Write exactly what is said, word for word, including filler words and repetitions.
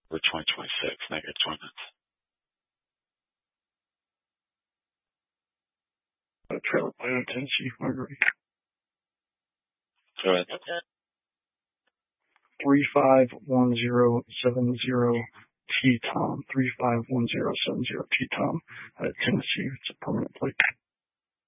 for twenty twenty-six, negative twenty minutes. A trailer plan, Tennessee, Marguerite. Go ahead. Three five one zero seven zero T Tom. Three five one zero seven zero T Tom. Uh, Tennessee. It's a permanent plate.